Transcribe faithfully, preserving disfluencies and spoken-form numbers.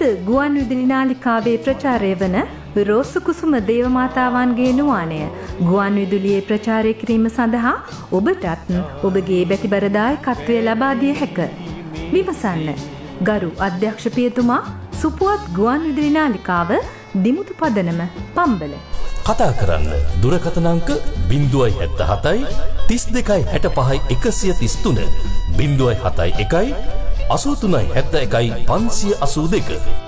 අද ගුවන් විදුලි නාලිකාවේ ප්‍රචාරය වන රෝස කුසුම දේවමාතාවන්ගේ නුවාණය ගුවන් විදුලියේ ප්‍රචාරය කිරීම සඳහා ඔබටත් ඔබගේ බැතිබර දායකත්වය ලබා දිය හැක. විමසන්න. ගරු අධ්‍යක්ෂ පියතුමා, සුපුවත් ගුවන් විදුලි නාලිකාව, දිමුතු පදනම, පම්බල. කතා කරන්න දුරකථන අංක ज़ीरो सात सात तीस दो साठ पाँच एक सौ तीस तीन ज़ीरो सात एक अस्सी तीन सात एक पाँच अस्सी दो